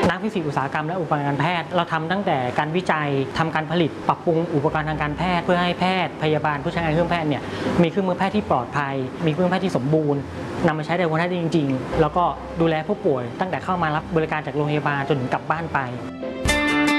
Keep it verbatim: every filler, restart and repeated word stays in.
นักฟิสิกส์อุตสาหกรรมและอุปกรณ์การแพทย์เราทำตั้งแต่การวิจัยทำการผลิตปรับปรุงอุปกรณ์ทางการแพทย์เพื่อให้แพทย์พยาบาลผู้ใช้งานเครื่องแพทย์เนี่ยมีเครื่องมือแพทย์ที่ปลอดภัยมีเครื่องแพทย์ที่สมบูรณ์นำมาใช้ในคนไข้ได้จริงๆแล้วก็ดูแลผู้ป่วยตั้งแต่เข้ามารับบริการจากโรงพยาบาลจนถึงกลับบ้านไป